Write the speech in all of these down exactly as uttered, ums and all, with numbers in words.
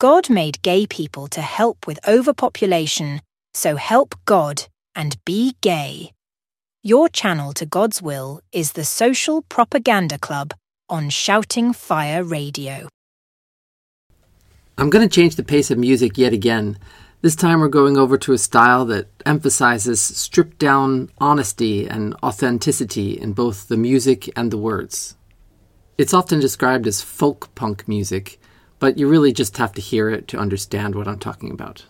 God made gay people to help with overpopulation, so help God and be gay. Your channel to God's will is the Social Propaganda Club on Shouting Fire Radio. I'm going to change the pace of music yet again. This time we're going over to a style that emphasizes stripped-down honesty and authenticity in both the music and the words. It's often described as folk punk music, but you really just have to hear it to understand what I'm talking about.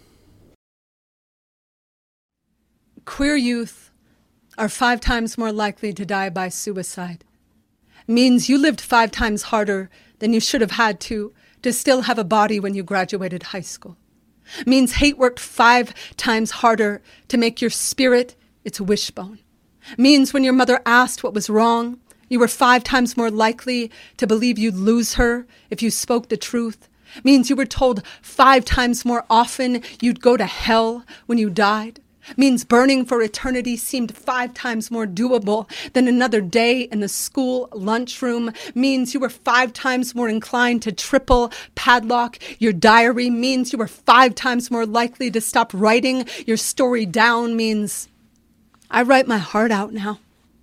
Queer youth are five times more likely to die by suicide. Means you lived five times harder than you should have had to to still have a body when you graduated high school. Means hate worked five times harder to make your spirit its wishbone. Means when your mother asked what was wrong, you were five times more likely to believe you'd lose her if you spoke the truth. Means you were told five times more often you'd go to hell when you died. Means burning for eternity seemed five times more doable than another day in the school lunchroom. Means you were five times more inclined to triple padlock your diary. Means you were five times more likely to stop writing your story down. Means I write my heart out now.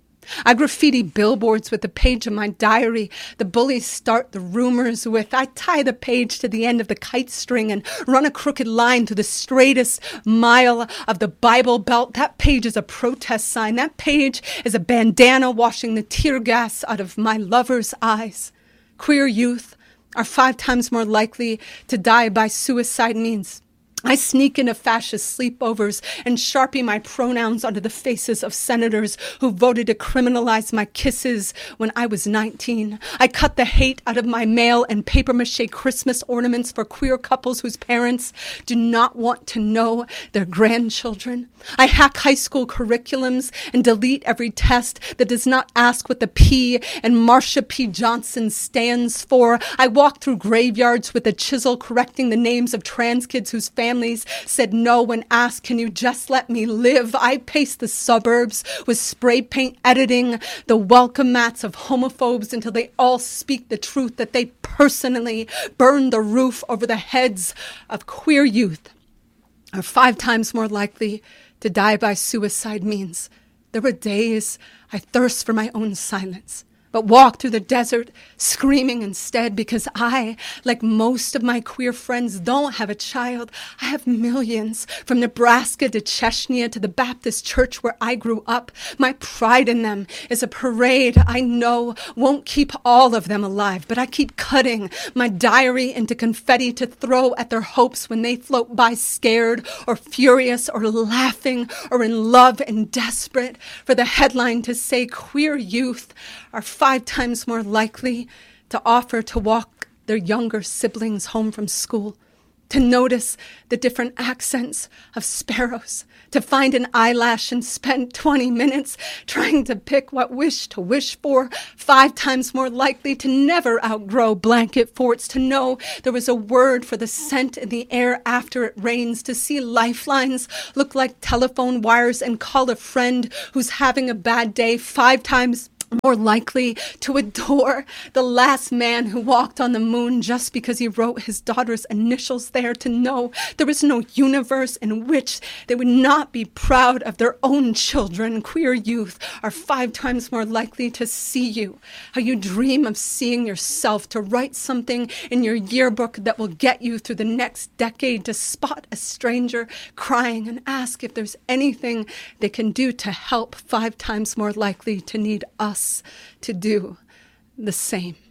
I graffiti billboards with the page of my diary the bullies start the rumors with. I tie the page to the end of the kite string and run a crooked line through the straightest mile of the Bible Belt. That page is a protest sign. That page is a bandana washing the tear gas out of my lover's eyes. Queer youth are five times more likely to die by suicide. Means I sneak into fascist sleepovers and Sharpie my pronouns onto the faces of senators who voted to criminalize my kisses when I was nineteen. I cut the hate out of my mail and papier-mâché Christmas ornaments for queer couples whose parents do not want to know their grandchildren. I hack high school curriculums and delete every test that does not ask what the P and Marsha P. Johnson stands for. I walk through graveyards with a chisel correcting the names of trans kids whose families Families said no when asked, can you just let me live? I pace the suburbs with spray paint editing the welcome mats of homophobes until they all speak the truth that they personally burned the roof over the heads of queer youth are five times more likely to die by suicide. Means there were days I thirst for my own silence, but walk through the desert screaming instead because I, like most of my queer friends, don't have a child. I have millions, from Nebraska to Chechnya to the Baptist church where I grew up. My pride in them is a parade I know won't keep all of them alive, but I keep cutting my diary into confetti to throw at their hopes when they float by scared or furious or laughing or in love and desperate for the headline to say queer youth are five times more likely to offer to walk their younger siblings home from school, to notice the different accents of sparrows, to find an eyelash and spend twenty minutes trying to pick what wish to wish for, five times more likely to never outgrow blanket forts, to know there was a word for the scent in the air after it rains, to see lifelines look like telephone wires and call a friend who's having a bad day, five times more likely to adore the last man who walked on the moon just because he wrote his daughter's initials there, to know there is no universe in which they would not be proud of their own children. Queer youth are five times more likely to see you, how you dream of seeing yourself, to write something in your yearbook that will get you through the next decade, to spot a stranger crying and ask if there's anything they can do to help, five times more likely to need us to do the same.